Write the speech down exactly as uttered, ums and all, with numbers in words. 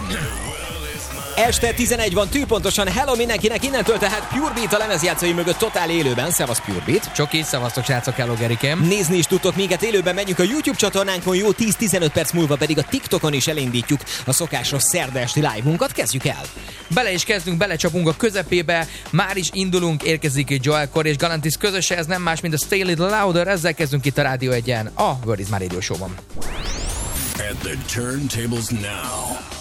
Este tizenegy van, tűpontosan hello mindenkinek, innentől tehát Pure Beat a lemezjátszói mögött totál élőben. Szevasz Pure Beat. Csoki, szevasztok srácok, hello Gerikém. Nézni is tudtok minket élőben, megyünk a YouTube csatornánkon, jó tíz-tizenöt perc múlva pedig a TikTokon is elindítjuk a szokásos szerda esti live-unkat. Kezdjük el. Bele is kezdünk, belecsapunk a közepébe, már is indulunk, érkezik Joel Corry és Galantis közöse, ez nem más, mint a Stay Little Louder, ezzel kezdünk itt a Rádió egyen, a Word is My Radio Show-ban. At the turntables now.